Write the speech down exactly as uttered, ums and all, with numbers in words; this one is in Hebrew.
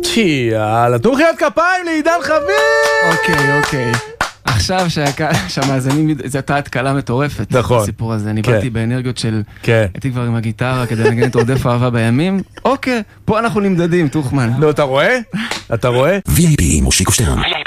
צ'י, יאללה, תנו מחיאות כפיים לעידן חביב! אוקיי, אוקיי. עכשיו שהמאזינים, זו הייתה התקלה מטורפת. נכון. הסיפור הזה, אני באתי באנרגיות של... כן. הייתי כבר עם הגיטרה כדי לנגן את עודף אהבה בימים. אוקיי, פה אנחנו נמדדים, תוכמן. נו, אתה רואה? אתה רואה? וי איי פי מושיקו שטרן.